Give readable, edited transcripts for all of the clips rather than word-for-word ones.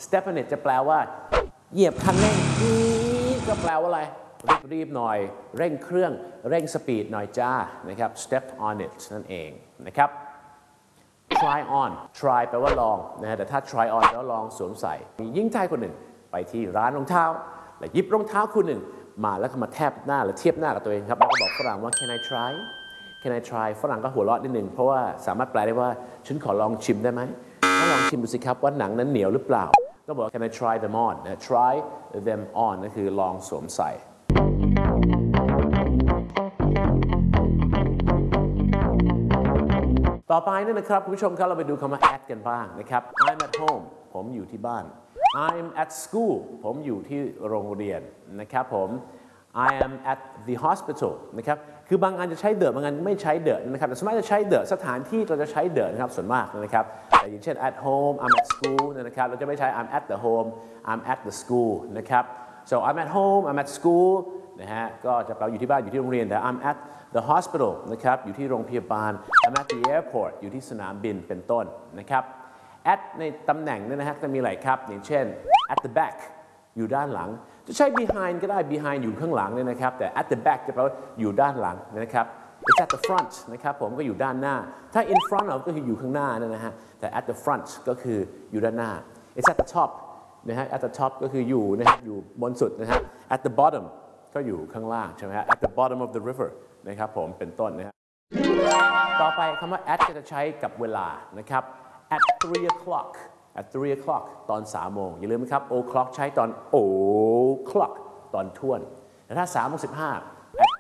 step on it จะแปลว่าเหยียบคันเร่งก็แปลว่าอะไรรีบหน่อยเร่งเครื่องเร่งสปีดหน่อยจ้านะครับ step on it นั่นเองนะครับ try on try แปลว่าลองนะฮะแต่ถ้า try on แปลว่าลองสวมใส่มีหญิงชายคนหนึ่งไปที่ร้านรองเท้าและหยิบรองเท้าคู่หนึ่งมาแล้วก็มาแทบหน้าหรือเทียบหน้ากับตัวเองครับแล้วก็บอกฝรั่งว่า can I try ฝรั่งก็หัวเราะนิดนึงเพราะว่าสามารถแปลได้ว่าฉันขอลองชิมได้ไหมลองชิมดูสิครับว่าหนังนั้นเหนียวหรือเปล่าก็บอก can I try them on นะ try them on นั่นคือลองสวมใส่ต่อไปนี่นะครับคุณผู้ชมครับเราไปดูคำว่า at กันบ้างนะครับ I'm at home ผมอยู่ที่บ้าน I'm at school ผมอยู่ที่โรงเรียนนะครับผม I am at the hospital นะครับคือบางอันจะใช้ the บางอันไม่ใช้ the นะครับแต่ส่วนมากจะใช้ the สถานที่เราจะใช้ the นะครับส่วนมากนะครับแต่อย่างเช่น at home I'm at school นะครับเราจะไม่ใช้ I'm at the home I'm at the school นะครับ so I'm at home I'm at school นะฮะก็จะแปลอยู่ที่บ้านอยู่ที่โรงเรียนแต่ I'm at the hospital นะครับอยู่ที่โรงพยาบาล I'm at the airport อยู่ที่สนามบินเป็นต้นนะครับ at ในตำแหน่งเนี่ยนะฮะจะมีหลายครับอย่างเช่น at the back อยู่ด้านหลังจะใช้ behind ก็ได้ behind อยู่ข้างหลังเนี่ยนะครับแต่ at the back จะแปลว่าอยู่ด้านหลังนะครับ it's at the front นะครับผมก็อยู่ด้านหน้าถ้า in front of ก็คืออยู่ข้างหน้านะฮะแต่ at the front ก็คืออยู่ด้านหน้า it's at the top นะฮะ at the top ก็คืออยู่นะฮะอยู่บนสุดนะฮะ at the bottom ก็อยู่ข้างล่างใช่ไหมฮะ at the bottom of the river นะครับผมเป็นต้นนะฮะต่อไปคำว่า at จะใช้กับเวลานะครับ at 3 o'clock at 3 o'clock ตอน3 โมงอย่าลืมนะครับ o'clock ใช้ตอน o'clock ตอนท้วนแต่ถ้า3:15 at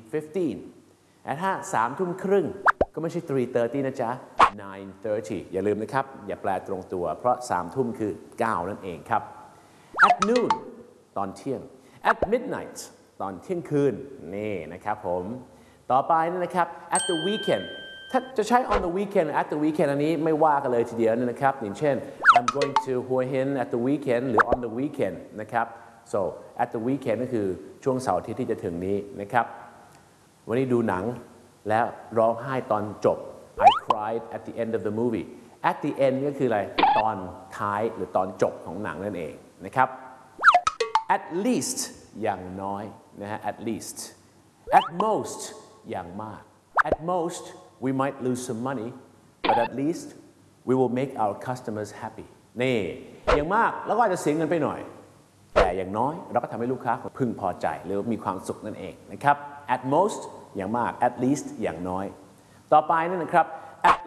3:15แต่ถ้า3 ทุ่มครึ่งก็ไม่ใช่ 3:30 นะจ๊ะ 9:30 อย่าลืมนะครับอย่าแปลตรงตัวเพราะ3 ทุ่มคือ 9 นั่นเองครับ at noon ตอนเที่ยง at midnight ตอนเที่ยงคืนนี่นะครับผมต่อไปนะครับ at the weekend ถ้าจะใช้ on the weekend at the weekend อันนี้ไม่ว่ากันเลยทีเดียวนะครับอย่างเช่น I'm going to Hua Hin at the weekend หรือ on the weekend นะครับ so at the weekend ก็คือช่วงเสาร์อาทิตย์ที่จะถึงนี้นะครับวันนี้ดูหนังแล้วร้องไห้ตอนจบ I cried at the end of the movie at the end ก็คืออะไรตอนท้ายหรือตอนจบของหนังนั่นเองนะครับ at least อย่างน้อยนะฮะ at least at most อย่างมาก at most we might lose some money but at least we will make our customers happy นี่อย่างมากแล้วก็อาจจะเสียเงินไปหน่อยแต่อย่างน้อยเราก็ทำให้ลูกค้าพึงพอใจหรือมีความสุขนั่นเองนะครับ at most อย่างมาก at least อย่างน้อยต่อไปนั่นนะครับ at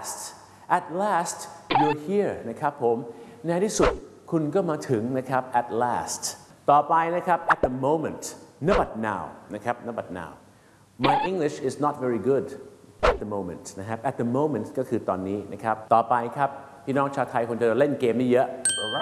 last you're here นะครับผมในที่สุดคุณก็มาถึงนะครับ at last ต่อไปนะครับ at the moment ณ บัด now นะครับณ บัด now my English is not very good at the moment นะครับ at the moment ก็คือตอนนี้นะครับต่อไปครับพี่น้องชาวไทยคนจะเล่นเกมนี้เยอะ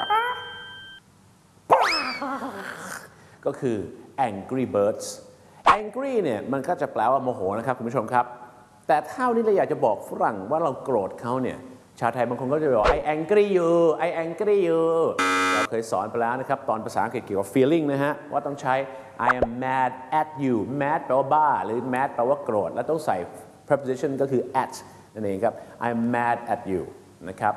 ก็คือ angry birds angry เนี่ยมันก็จะแปลว่าโมโหนะครับคุณผู้ชมครับแต่เท่านี้เราอยากจะบอกฝรั่งว่าเราโกรธเขาเนี่ยชาวไทยบางคนก็จะบอก I angry you I angry you เราเคยสอนไปแล้วนะครับตอนภาษาอังกฤษเกี่ยวกับ feeling นะฮะว่าต้องใช้ I am mad at you mad แปลว่าบ้าหรือ mad แปลว่าโกรธแล้วต้องใส่ preposition ก็คือ at นั่นเองครับ I am mad at you นะครับ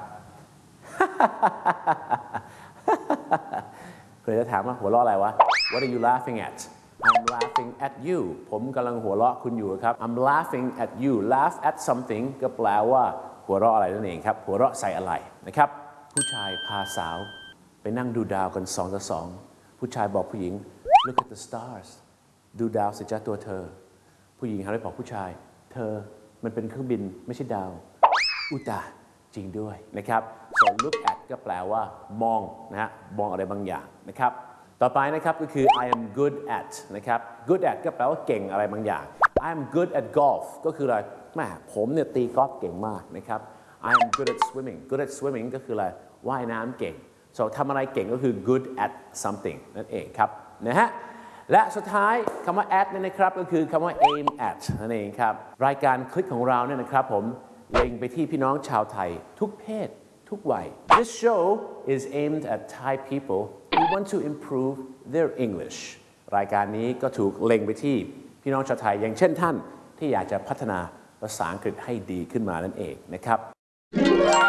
เคยจะถามว่าหัวเราะอะไรวะ What are you laughing at I'm laughing at you ผมกำลังหัวเราะคุณอยู่ครับ I'm laughing at you laugh at something ก็แปลว่าหัวเราะอะไรนั่นเองครับหัวเราะใส่อะไรนะครับผู้ชายพาสาวไปนั่งดูดาวกัน2 ต่อ 2ผู้ชายบอกผู้หญิง Look at the stars ดูดาวสิจ้าตัวเธอผู้หญิงหันไปบอกผู้ชายเธอมันเป็นเครื่องบินไม่ใช่ดาวอุตาจริงด้วยนะครับ so look at ก็แปลว่ามองนะฮะมองอะไรบางอย่างนะครับต่อไปนะครับก็คือ I am good at นะครับ good at ก็แปลว่าเก่งอะไรบางอย่าง I am good at golf ก็คืออะไรแม่ผมเนี่ยตีกอล์ฟเก่งมากนะครับ I am good at swimming ก็คืออะไรว่ายน้ำเก่ง so ทำอะไรเก่งก็คือ good at something นั่นเองครับนะฮะและสุดท้ายคำว่า at นี่นะครับก็คือคำว่า aim at นั่นเองครับรายการคลิกของเราเนี่ยนะครับผมเล็งไปที่พี่น้องชาวไทยทุกเพศทุกวัย This show is aimed at Thai people who want to improve their English รายการนี้ก็ถูกเล็งไปที่พี่น้องชาวไทยอย่างเช่นท่านที่อยากจะพัฒนาภาษาอังกฤษให้ดีขึ้นมานั่นเองนะครับ